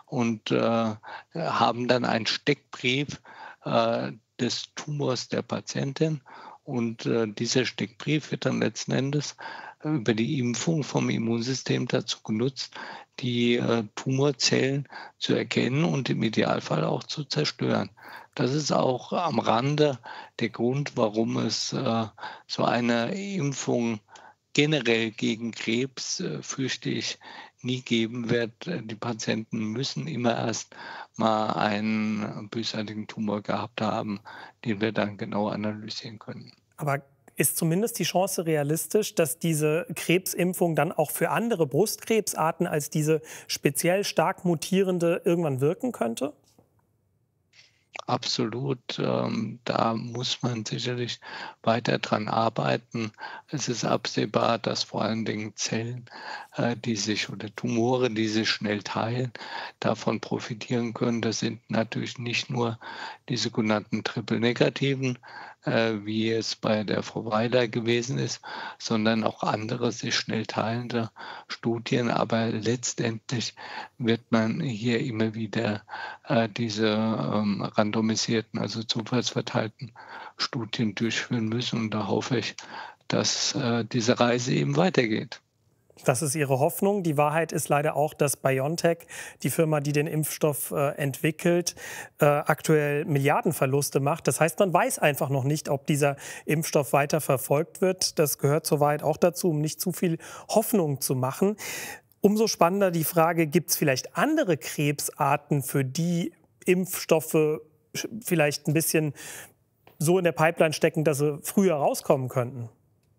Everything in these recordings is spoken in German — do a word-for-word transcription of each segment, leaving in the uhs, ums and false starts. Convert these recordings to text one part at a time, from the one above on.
und äh, haben dann einen Steckbrief äh, des Tumors der Patientin. Und äh, dieser Steckbrief wird dann letzten Endes über die Impfung vom Immunsystem dazu genutzt, die äh, Tumorzellen zu erkennen und im Idealfall auch zu zerstören. Das ist auch am Rande der Grund, warum es äh, so eine Impfung generell gegen Krebs, äh, fürchte ich, nie geben wird. Die Patienten müssen immer erst mal einen bösartigen Tumor gehabt haben, den wir dann genau analysieren können. Aber ist zumindest die Chance realistisch, dass diese Krebsimpfung dann auch für andere Brustkrebsarten als diese speziell stark mutierende irgendwann wirken könnte? Absolut. Ähm, da muss man sicherlich weiter dran arbeiten. Es ist absehbar, dass vor allen Dingen Zellen, äh, die sich oder Tumore, die sich schnell teilen, davon profitieren können. Das sind natürlich nicht nur die sogenannten Triple-Negativen, äh, wie es bei der Frau Weiler gewesen ist, sondern auch andere sich schnell teilende Studien. Aber letztendlich wird man hier immer wieder äh, diese ähm, randomisierten, also zufallsverteilten Studien durchführen müssen. Und da hoffe ich, dass äh, diese Reise eben weitergeht. Das ist Ihre Hoffnung. Die Wahrheit ist leider auch, dass BioNTech, die Firma, die den Impfstoff äh, entwickelt, äh, aktuell Milliardenverluste macht. Das heißt, man weiß einfach noch nicht, ob dieser Impfstoff weiter verfolgt wird. Das gehört zur Wahrheit auch dazu, um nicht zu viel Hoffnung zu machen. Umso spannender die Frage, gibt es vielleicht andere Krebsarten, für die Impfstoffe vielleicht ein bisschen so in der Pipeline stecken, dass sie früher rauskommen könnten?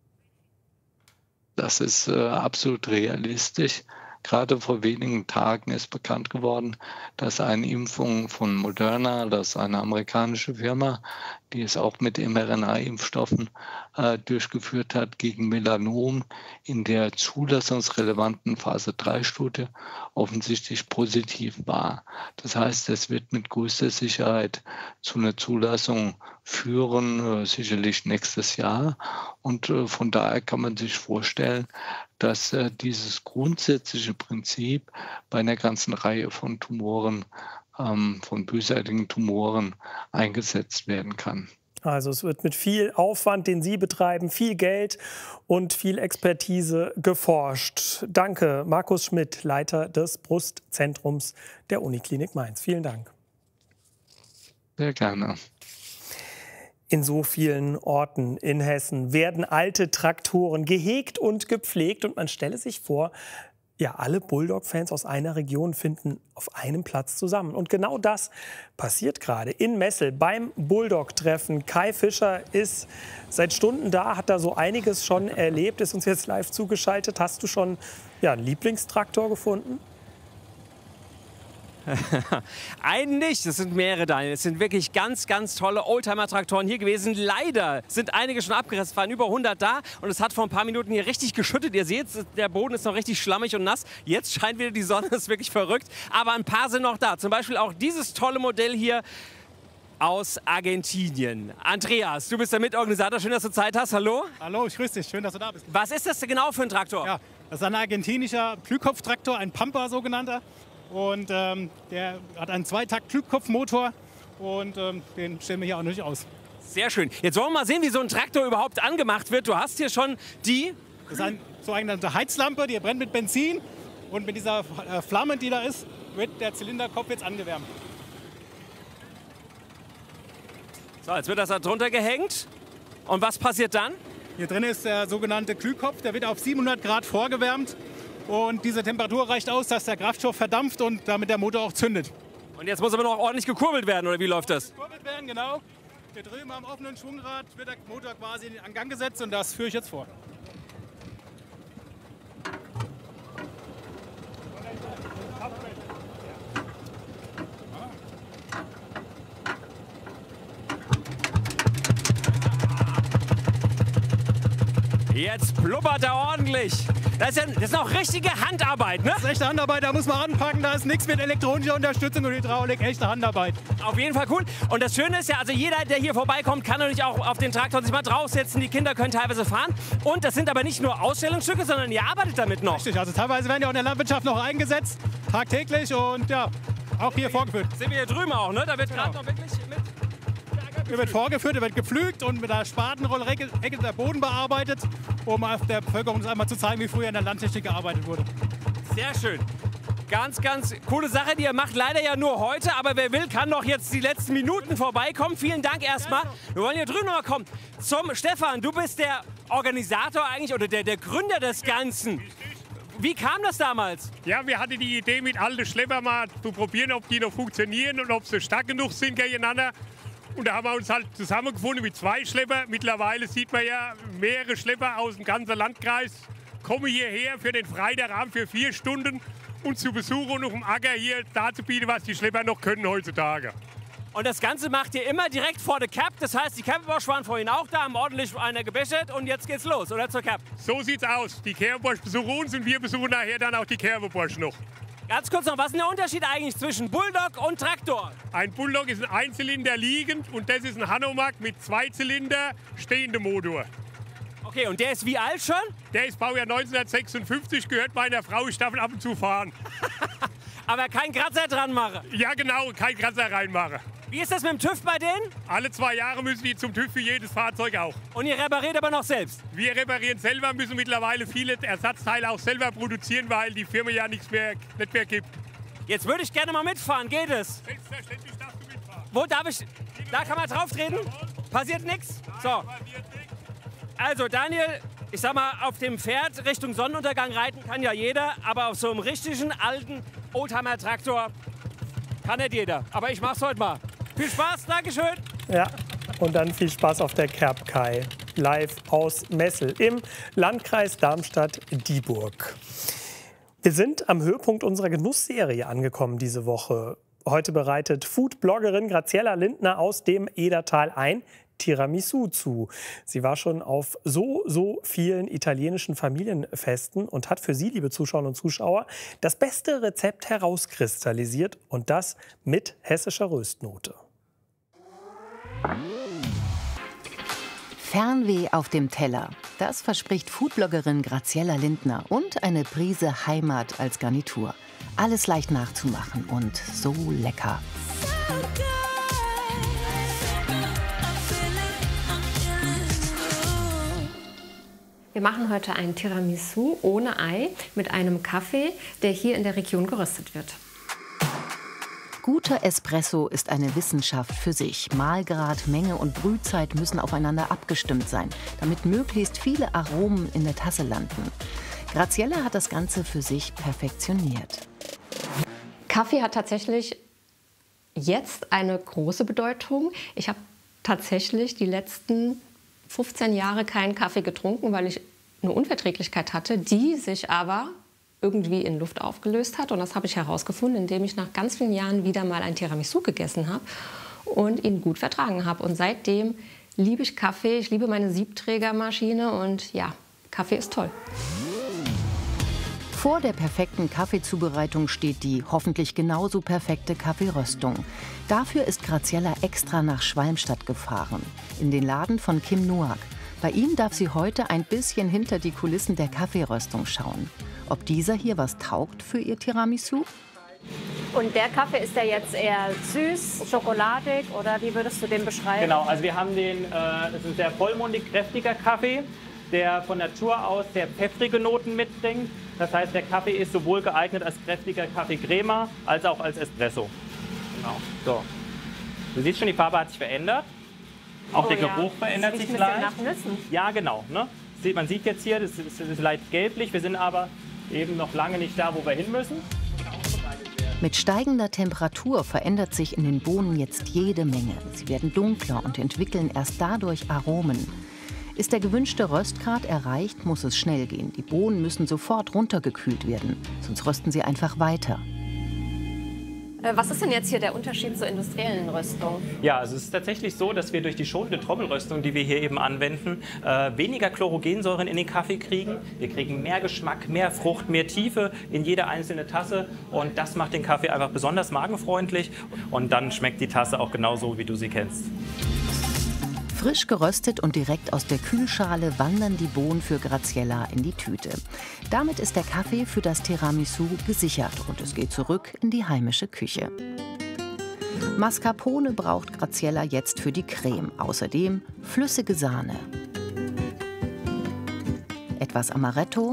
Das ist äh, absolut realistisch. Gerade vor wenigen Tagen ist bekannt geworden, dass eine Impfung von Moderna, das ist eine amerikanische Firma, die es auch mit mRNA-Impfstoffen äh, durchgeführt hat, gegen Melanom in der zulassungsrelevanten Phase drei Studie offensichtlich positiv war. Das heißt, es wird mit größter Sicherheit zu einer Zulassung führen, äh, sicherlich nächstes Jahr. Und äh, von daher kann man sich vorstellen, dass äh, dieses grundsätzliche Prinzip bei einer ganzen Reihe von Tumoren, ähm, von bösartigen Tumoren eingesetzt werden kann. Also es wird mit viel Aufwand, den Sie betreiben, viel Geld und viel Expertise geforscht. Danke, Markus Schmidt, Leiter des Brustzentrums der Uniklinik Mainz. Vielen Dank. Sehr gerne. In so vielen Orten in Hessen werden alte Traktoren gehegt und gepflegt. Und man stelle sich vor, ja, alle Bulldog-Fans aus einer Region finden auf einem Platz zusammen. Und genau das passiert gerade in Messel beim Bulldog-Treffen. Kai Fischer ist seit Stunden da, hat da so einiges schon erlebt, ist uns jetzt live zugeschaltet. Hast du schon ja, einen Lieblingstraktor gefunden? Einen nicht, es sind mehrere, Daniel. Es sind wirklich ganz, ganz tolle Oldtimer-Traktoren hier gewesen. Leider sind einige schon abgerissen, es waren über hundert da und es hat vor ein paar Minuten hier richtig geschüttet. Ihr seht, der Boden ist noch richtig schlammig und nass. Jetzt scheint wieder die Sonne, das ist wirklich verrückt. Aber ein paar sind noch da. Zum Beispiel auch dieses tolle Modell hier aus Argentinien. Andreas, du bist der Mitorganisator. Schön, dass du Zeit hast. Hallo. Hallo, ich grüße dich. Schön, dass du da bist. Was ist das genau für ein Traktor? Ja, das ist ein argentinischer Glühkopftraktor, ein Pampa sogenannter. Und ähm, der hat einen Zweitakt-Glühkopfmotor und ähm, den stellen wir hier auch nicht aus. Sehr schön. Jetzt wollen wir mal sehen, wie so ein Traktor überhaupt angemacht wird. Du hast hier schon die... Das ist eine sogenannte Heizlampe, die brennt mit Benzin. Und mit dieser äh, Flamme, die da ist, wird der Zylinderkopf jetzt angewärmt. So, jetzt wird das da drunter gehängt. Und was passiert dann? Hier drin ist der sogenannte Glühkopf, der wird auf siebenhundert Grad vorgewärmt. Und diese Temperatur reicht aus, dass der Kraftstoff verdampft und damit der Motor auch zündet. Und jetzt muss aber noch ordentlich gekurbelt werden, oder wie läuft das? Gekurbelt werden, genau. Hier drüben am offenen Schwungrad wird der Motor quasi in Gang gesetzt und das führe ich jetzt vor. Jetzt blubbert er ordentlich. Das ist, ja, das ist auch richtige Handarbeit, ne? Das ist echte Handarbeit, da muss man anpacken, da ist nichts mit elektronischer Unterstützung und Hydraulik, echte Handarbeit. Auf jeden Fall cool. Und das Schöne ist ja, also jeder, der hier vorbeikommt, kann natürlich auch auf den Traktor sich mal draufsetzen. Die Kinder können teilweise fahren. Und das sind aber nicht nur Ausstellungsstücke, sondern ihr arbeitet damit noch. Richtig, also teilweise werden die auch in der Landwirtschaft noch eingesetzt, tagtäglich. Und ja, Auch hier vorgeführt. Sind wir hier drüben auch, ne? Da wird gerade Genau. noch wirklich mit... Er wird vorgeführt, er wird gepflügt und mit der Spatenrollrecke der Boden bearbeitet, um der Bevölkerung einmal zu zeigen, wie früher in der Landtechnik gearbeitet wurde. Sehr schön. Ganz, ganz coole Sache, die ihr macht. Leider ja nur heute, aber wer will, kann doch jetzt die letzten Minuten vorbeikommen. Vielen Dank erstmal. Wir wollen hier drüben noch mal kommen. Zum Stefan, du bist der Organisator eigentlich oder der, der Gründer des Ganzen. Wie kam das damals? Ja, wir hatten die Idee, mit alten Schlepper mal zu probieren, ob die noch funktionieren und ob sie stark genug sind gegeneinander. Und da haben wir uns halt zusammengefunden mit zwei Schlepper. Mittlerweile sieht man ja mehrere Schlepper aus dem ganzen Landkreis kommen hierher für den Freitagabend für vier Stunden und zu Besuch und auf dem Acker hier darzubieten, was die Schlepper noch können heutzutage. Und das Ganze macht ihr immer direkt vor der Cap. Das heißt, die Cap-Bosch waren vorhin auch da, haben ordentlich einer gebechert und jetzt geht's los, oder zur Cap? So sieht's aus. Die Cap-Bosch besuchen uns und wir besuchen nachher dann auch die Cap-Bosch noch. Ganz kurz noch, was ist der Unterschied eigentlich zwischen Bulldog und Traktor? Ein Bulldog ist ein Einzylinder liegend und das ist ein Hanomag mit zwei Zylinder stehendem Motor. Okay, und der ist wie alt schon? Der ist Baujahr neunzehnhundertsechsundfünfzig, gehört meiner Frau, ich darf ihn ab und zu fahren. Aber kein Kratzer dran machen? Ja genau, kein Kratzer reinmachen. Wie ist das mit dem TÜV bei denen? Alle zwei Jahre müssen die zum TÜV für jedes Fahrzeug auch. Und ihr repariert aber noch selbst? Wir reparieren selber, müssen mittlerweile viele Ersatzteile auch selber produzieren, weil die Firma ja nichts mehr, nicht mehr gibt. Jetzt würde ich gerne mal mitfahren, geht es? Selbstverständlich darfst du mitfahren. Wo darf ich? Da kann man drauf treten? Passiert nichts? So. Also Daniel, ich sag mal, auf dem Pferd Richtung Sonnenuntergang reiten kann ja jeder, aber auf so einem richtigen alten Oldtimer-Traktor kann nicht jeder. Aber ich mach's heute mal. Viel Spaß, Dankeschön. Ja, und dann viel Spaß auf der Kerbkai. Live aus Messel im Landkreis Darmstadt-Dieburg. Wir sind am Höhepunkt unserer Genussserie angekommen diese Woche. Heute bereitet Food-Bloggerin Graziella Lindner aus dem Edertal ein Tiramisu zu. Sie war schon auf so, so vielen italienischen Familienfesten und hat für Sie, liebe Zuschauerinnen und Zuschauer, das beste Rezept herauskristallisiert und das mit hessischer Röstnote. Fernweh auf dem Teller. Das verspricht Foodbloggerin Graziella Lindner und eine Prise Heimat als Garnitur. Alles leicht nachzumachen und so lecker. Wir machen heute ein Tiramisu ohne Ei mit einem Kaffee, der hier in der Region geröstet wird. Guter Espresso ist eine Wissenschaft für sich. Mahlgrad, Menge und Brühzeit müssen aufeinander abgestimmt sein, damit möglichst viele Aromen in der Tasse landen. Graziella hat das Ganze für sich perfektioniert. Kaffee hat tatsächlich jetzt eine große Bedeutung. Ich habe tatsächlich die letzten fünfzehn Jahre keinen Kaffee getrunken, weil ich eine Unverträglichkeit hatte, die sich aber irgendwie in Luft aufgelöst hat. Und das habe ich herausgefunden, indem ich nach ganz vielen Jahren wieder mal ein Tiramisu gegessen habe und ihn gut vertragen habe. Und seitdem liebe ich Kaffee, ich liebe meine Siebträgermaschine und ja, Kaffee ist toll. Vor der perfekten Kaffeezubereitung steht die hoffentlich genauso perfekte Kaffeeröstung. Dafür ist Graziella extra nach Schwalmstadt gefahren, in den Laden von Kim Noack. Bei ihm darf sie heute ein bisschen hinter die Kulissen der Kaffeeröstung schauen. Ob dieser hier was taugt für ihr Tiramisu? Und der Kaffee, ist der jetzt eher süß, schokoladig oder wie würdest du den beschreiben? Genau, also wir haben den, äh, das ist ein sehr vollmundig, kräftiger Kaffee, der von Natur aus sehr pfeffrige Noten mitbringt. Das heißt, der Kaffee ist sowohl geeignet als kräftiger Kaffee Crema als auch als Espresso. Genau. So. Du siehst schon, die Farbe hat sich verändert. Auch oh, der ja. Geruch verändert das sich ein leicht. Nach Nüssen. Ja, genau. Ne? Man sieht jetzt hier, das ist, das ist leicht gelblich. Wir sind aber eben noch lange nicht da, wo wir hin müssen. Mit steigender Temperatur verändert sich in den Bohnen jetzt jede Menge. Sie werden dunkler und entwickeln erst dadurch Aromen. Ist der gewünschte Röstgrad erreicht, muss es schnell gehen. Die Bohnen müssen sofort runtergekühlt werden, sonst rösten sie einfach weiter. Was ist denn jetzt hier der Unterschied zur industriellen Röstung? Ja, also es ist tatsächlich so, dass wir durch die schonende Trommelröstung, die wir hier eben anwenden, äh, weniger Chlorogensäuren in den Kaffee kriegen. Wir kriegen mehr Geschmack, mehr Frucht, mehr Tiefe in jede einzelne Tasse. Und das macht den Kaffee einfach besonders magenfreundlich. Und dann schmeckt die Tasse auch genauso, wie du sie kennst. Frisch geröstet und direkt aus der Kühlschale wandern die Bohnen für Graziella in die Tüte. Damit ist der Kaffee für das Tiramisu gesichert und es geht zurück in die heimische Küche. Mascarpone braucht Graziella jetzt für die Creme. Außerdem flüssige Sahne, etwas Amaretto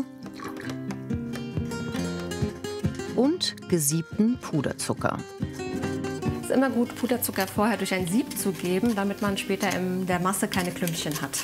und gesiebten Puderzucker. Es ist immer gut, Puderzucker vorher durch ein Sieb zu geben, damit man später in der Masse keine Klümpchen hat.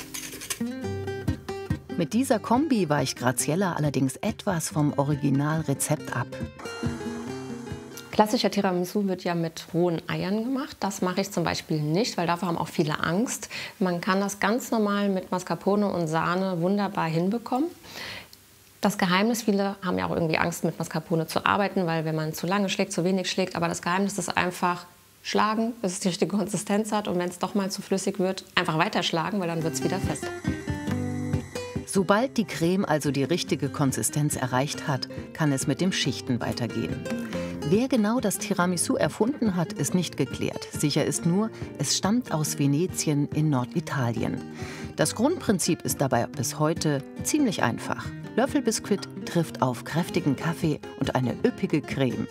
Mit dieser Kombi weicht Graziella allerdings etwas vom Originalrezept ab. Klassischer Tiramisu wird ja mit rohen Eiern gemacht. Das mache ich zum Beispiel nicht, weil davor haben auch viele Angst. Man kann das ganz normal mit Mascarpone und Sahne wunderbar hinbekommen. Das Geheimnis, viele haben ja auch irgendwie Angst, mit Mascarpone zu arbeiten, weil wenn man zu lange schlägt, zu wenig schlägt. Aber das Geheimnis ist einfach schlagen, bis es die richtige Konsistenz hat. Und wenn es doch mal zu flüssig wird, einfach weiterschlagen, weil dann wird es wieder fest. Sobald die Creme also die richtige Konsistenz erreicht hat, kann es mit dem Schichten weitergehen. Wer genau das Tiramisu erfunden hat, ist nicht geklärt. Sicher ist nur, es stammt aus Venetien in Norditalien. Das Grundprinzip ist dabei bis heute ziemlich einfach. Löffelbiskuit trifft auf kräftigen Kaffee und eine üppige Creme.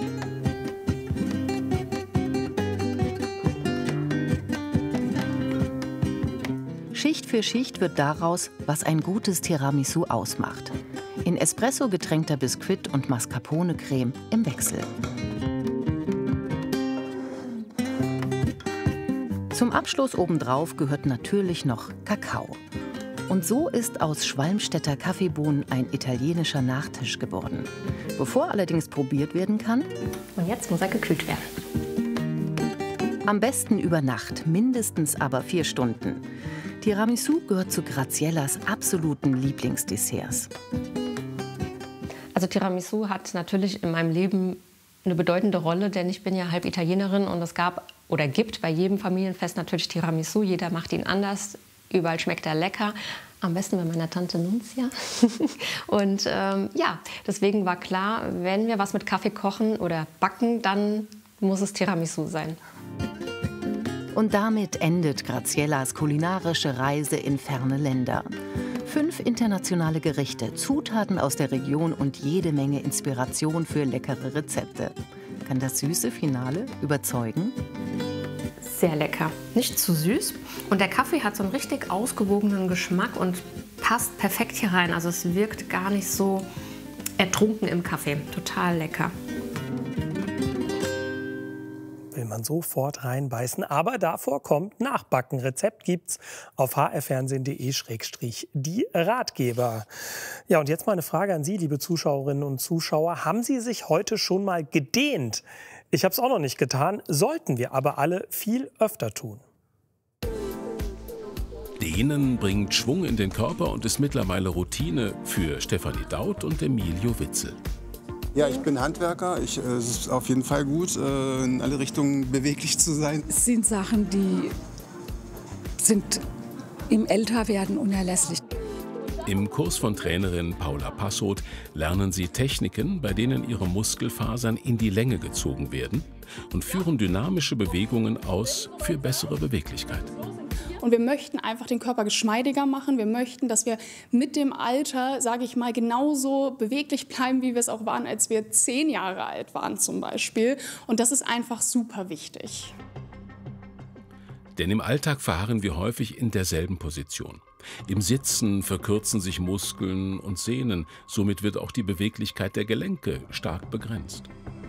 Schicht für Schicht wird daraus, was ein gutes Tiramisu ausmacht. In Espresso getränkter Biskuit und Mascarpone-Creme im Wechsel. Zum Abschluss obendrauf gehört natürlich noch Kakao. Und so ist aus Schwalmstädter Kaffeebohnen ein italienischer Nachtisch geworden. Bevor allerdings probiert werden kann... Und jetzt muss er gekühlt werden. Am besten über Nacht, mindestens aber vier Stunden. Tiramisu gehört zu Graziellas absoluten Lieblingsdesserts. Also Tiramisu hat natürlich in meinem Leben eine bedeutende Rolle, denn ich bin ja halb Italienerin und es gab oder gibt bei jedem Familienfest natürlich Tiramisu. Jeder macht ihn anders, überall schmeckt er lecker. Am besten bei meiner Tante Nunzia. Und ähm, ja, deswegen war klar, wenn wir was mit Kaffee kochen oder backen, dann muss es Tiramisu sein. Und damit endet Graziellas kulinarische Reise in ferne Länder. Fünf internationale Gerichte, Zutaten aus der Region und jede Menge Inspiration für leckere Rezepte. Kann das süße Finale überzeugen? Sehr lecker, nicht zu süß. Und der Kaffee hat so einen richtig ausgewogenen Geschmack und passt perfekt hier rein. Also es wirkt gar nicht so ertrunken im Kaffee. Total lecker. Will man sofort reinbeißen. Aber davor kommt Nachbacken. Rezept gibt's auf h r fernsehen punkt de schrägstrich die Ratgeber. Ja, und jetzt mal eine Frage an Sie, liebe Zuschauerinnen und Zuschauer. Haben Sie sich heute schon mal gedehnt? Ich habe es auch noch nicht getan, sollten wir aber alle viel öfter tun. Dehnen bringt Schwung in den Körper und ist mittlerweile Routine für Stefanie Daut und Emilio Witzel. Ja, ich bin Handwerker. Ich, äh, es ist auf jeden Fall gut, äh, in alle Richtungen beweglich zu sein. Es sind Sachen, die sind im Älterwerden unerlässlich. Im Kurs von Trainerin Paula Passoth lernen Sie Techniken, bei denen Ihre Muskelfasern in die Länge gezogen werden und führen dynamische Bewegungen aus für bessere Beweglichkeit. Und wir möchten einfach den Körper geschmeidiger machen. Wir möchten, dass wir mit dem Alter, sage ich mal, genauso beweglich bleiben, wie wir es auch waren, als wir zehn Jahre alt waren zum Beispiel. Und das ist einfach super wichtig. Denn im Alltag verharren wir häufig in derselben Position. Im Sitzen verkürzen sich Muskeln und Sehnen. Somit wird auch die Beweglichkeit der Gelenke stark begrenzt.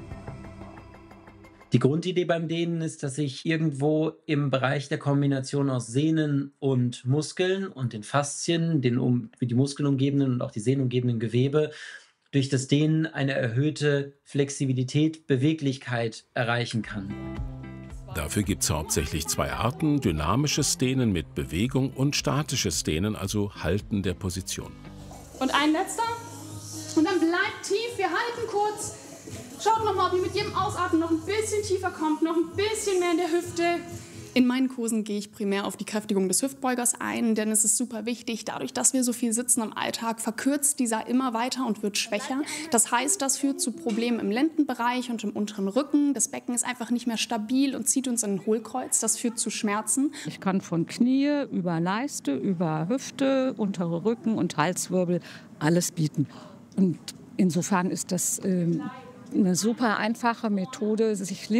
Die Grundidee beim Dehnen ist, dass ich irgendwo im Bereich der Kombination aus Sehnen und Muskeln und den Faszien, den um, die Muskeln umgebenden und auch die Sehnen umgebenden Gewebe, durch das Dehnen eine erhöhte Flexibilität, Beweglichkeit erreichen kann. Dafür gibt es hauptsächlich zwei Arten: dynamisches Dehnen mit Bewegung und statisches Dehnen, also Halten der Position. Und ein letzter. Und dann bleibt tief, wir halten kurz. Schaut nochmal, ob ihr mit jedem Ausatmen noch ein bisschen tiefer kommt, noch ein bisschen mehr in der Hüfte. In meinen Kursen gehe ich primär auf die Kräftigung des Hüftbeugers ein, denn es ist super wichtig, dadurch, dass wir so viel sitzen im Alltag, verkürzt dieser immer weiter und wird schwächer. Das heißt, das führt zu Problemen im Lendenbereich und im unteren Rücken. Das Becken ist einfach nicht mehr stabil und zieht uns in ein Hohlkreuz. Das führt zu Schmerzen. Ich kann von Knie über Leiste, über Hüfte, untere Rücken und Halswirbel alles bieten. Und insofern ist das ähm, eine super einfache Methode, sich